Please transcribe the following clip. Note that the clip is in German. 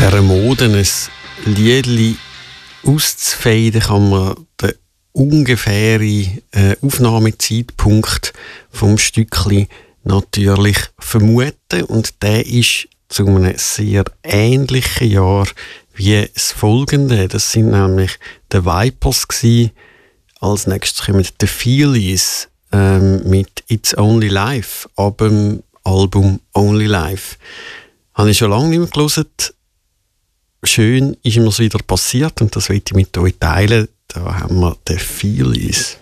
dieser Mode ein Liedli auszufaden, kann man den ungefähren Aufnahmezeitpunkt vom Stückli natürlich vermuten. Und der ist zu einem sehr ähnlichen Jahr wie das folgende. Das sind nämlich die Vipers gewesen. Als nächstes kommen die Feelies mit It's Only Life, ab dem Album Only Life. Habe ich schon lange nicht mehr gehört. Schön ist mir das wieder passiert und das möchte ich mit euch teilen. Da haben wir die Feelies.